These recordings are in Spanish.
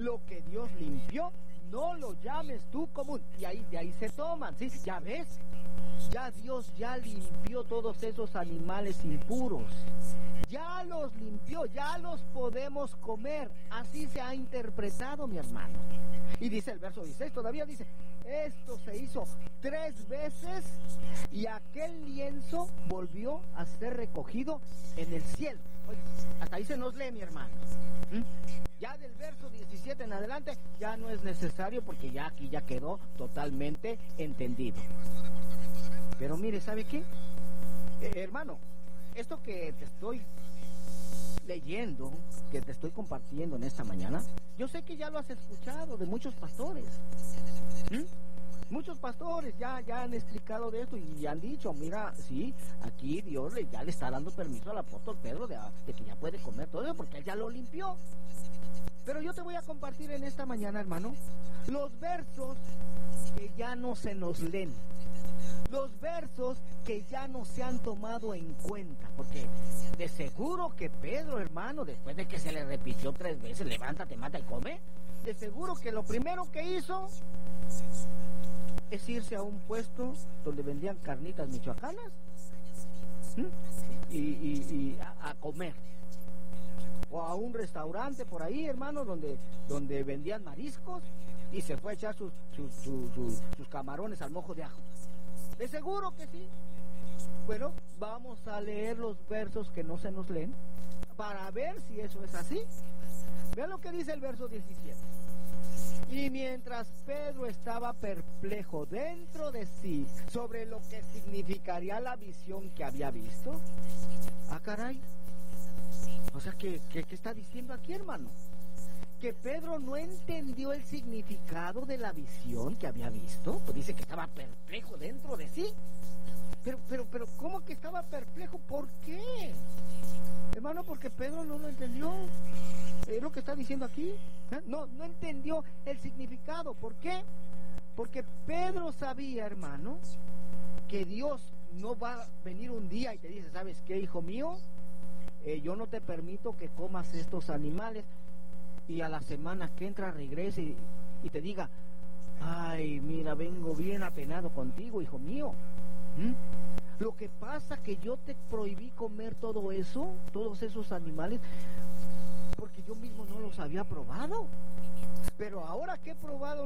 Lo que Dios limpió, no lo llames tú común. Y ahí, de ahí se toman, ¿sí? ¿Ya ves? Ya Dios ya limpió todos esos animales impuros. Ya los limpió, ya los podemos comer. Así se ha interpretado, mi hermano. Y dice el verso 16, todavía dice, esto se hizo 3 veces y aquel lienzo volvió a ser recogido en el cielo. Oye, hasta ahí se nos lee, mi hermano. Ya del verso 17 en adelante ya no es necesario porque ya aquí ya quedó totalmente entendido. Pero mire, ¿sabe qué? Hermano, esto que te estoy leyendo, que te estoy compartiendo en esta mañana, yo sé que ya lo has escuchado de muchos pastores. Muchos pastores ya han explicado de esto y han dicho, mira, sí, aquí Dios ya le está dando permiso al apóstol Pedro de que ya puede comer todo eso porque él ya lo limpió. Pero yo te voy a compartir en esta mañana, hermano, los versos que ya no se nos leen, los versos que ya no se han tomado en cuenta, porque de seguro que Pedro, hermano, después de que se le repitió 3 veces, levántate, mata y come, de seguro que lo primero que hizo es irse a un puesto donde vendían carnitas michoacanas y a comer. O a un restaurante por ahí, hermano, donde vendían mariscos y se fue a echar sus camarones al mojo de ajo. De seguro que sí. Bueno, vamos a leer los versos que no se nos leen para ver si eso es así. Vean lo que dice el verso 17. Y mientras Pedro estaba perplejo dentro de sí sobre lo que significaría la visión que había visto. Ah, caray. O sea, ¿qué está diciendo aquí, hermano? Que Pedro no entendió el significado de la visión que había visto. Pues dice que estaba perplejo dentro de sí. Pero, ¿cómo que estaba perplejo? ¿Por qué? Hermano, porque Pedro no lo entendió. Es lo que está diciendo aquí. No entendió el significado. ¿Por qué? Porque Pedro sabía, hermano, que Dios no va a venir un día y te dice, ¿sabes qué, hijo mío? Yo no te permito que comas estos animales y a la semana que entra regrese y te diga, ay, mira, vengo bien apenado contigo, hijo mío. Lo que pasa que yo te prohibí comer todo eso, todos esos animales, porque yo mismo no los había probado. Pero ahora que he probado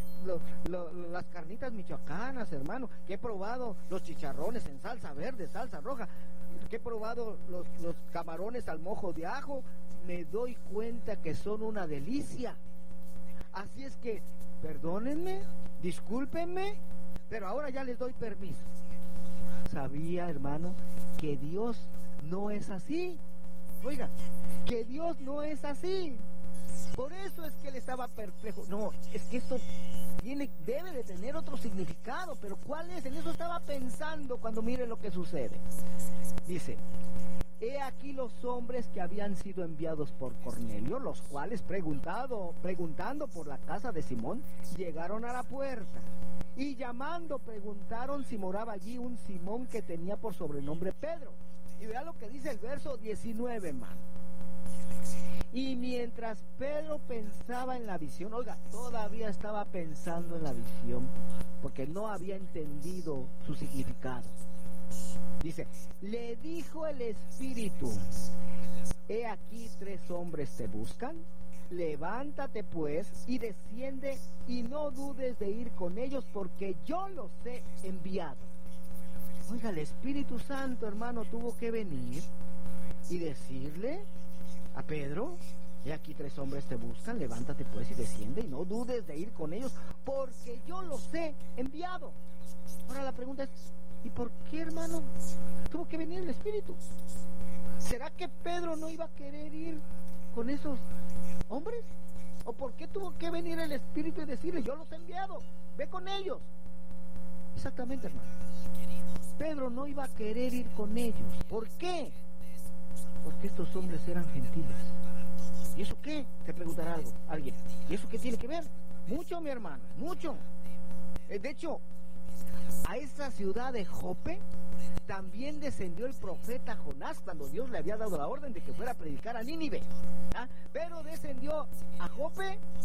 las carnitas michoacanas, hermano, que he probado los chicharrones en salsa verde, salsa roja, que he probado los camarones al mojo de ajo, me doy cuenta que son una delicia. Así es que, perdónenme, discúlpenme, pero ahora ya les doy permiso. Sabía, hermano, que Dios no es así. Oiga, que Dios no es así. Por eso es que él estaba perplejo. No, es que esto debe de tener otro significado, pero ¿cuál es? En eso estaba pensando cuando mire lo que sucede. Dice, he aquí los hombres que habían sido enviados por Cornelio, los cuales preguntando por la casa de Simón, llegaron a la puerta. Y llamando preguntaron si moraba allí un Simón que tenía por sobrenombre Pedro. Y vea lo que dice el verso 19, hermano. Y mientras Pedro pensaba en la visión, oiga, todavía estaba pensando en la visión, porque no había entendido su significado. Dice, le dijo el Espíritu, he aquí 3 hombres te buscan, levántate pues y desciende y no dudes de ir con ellos porque yo los he enviado. Oiga, el Espíritu Santo, hermano, tuvo que venir y decirle a Pedro, he aquí 3 hombres te buscan, levántate pues y desciende y no dudes de ir con ellos porque yo los he enviado. Ahora la pregunta es, ¿y por qué, hermano, tuvo que venir el Espíritu? ¿Será que Pedro no iba a querer ir con esos hombres? ¿O por qué tuvo que venir el Espíritu y decirle, yo los he enviado, ve con ellos? Exactamente, hermano. Pedro no iba a querer ir con ellos. ¿Por qué? Porque estos hombres eran gentiles. ¿Y eso qué? Te preguntará alguien. ¿Y eso qué tiene que ver? Mucho, mi hermano, mucho. De hecho, a esa ciudad de Jope también descendió el profeta Jonás cuando Dios le había dado la orden de que fuera a predicar a Nínive. Pero descendió a Jope